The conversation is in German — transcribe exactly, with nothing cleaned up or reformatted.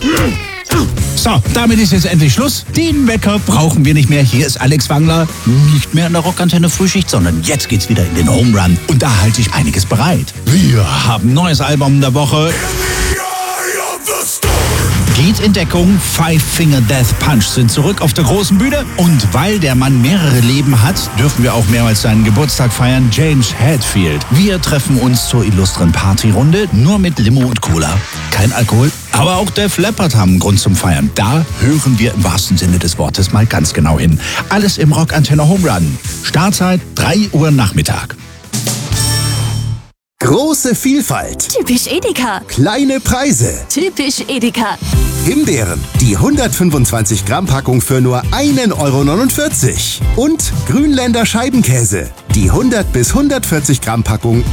So, damit ist jetzt endlich Schluss. Den Wecker brauchen wir nicht mehr. Hier ist Alex Wangler. Nicht mehr in der Rockantenne Frühschicht, sondern jetzt geht's wieder in den Home Run. Und da halte ich einiges bereit. Wir haben ein neues Album der Woche. Geht in Deckung, Five Finger Death Punch sind zurück auf der großen Bühne. Und weil der Mann mehrere Leben hat, dürfen wir auch mehrmals seinen Geburtstag feiern. James Hetfield. Wir treffen uns zur illustren Partyrunde, nur mit Limo und Cola. Kein Alkohol. Aber auch Def Leppard haben einen Grund zum Feiern. Da hören wir im wahrsten Sinne des Wortes mal ganz genau hin. Alles im Rockantenne Home Run. Startzeit drei Uhr Nachmittag. Große Vielfalt. Typisch Edeka. Kleine Preise. Typisch Edeka. Himbeeren, die hundertfünfundzwanzig Gramm Packung für nur ein Euro neunundvierzig. Und Grünländer Scheibenkäse, die hundert bis hundertvierzig Gramm Packung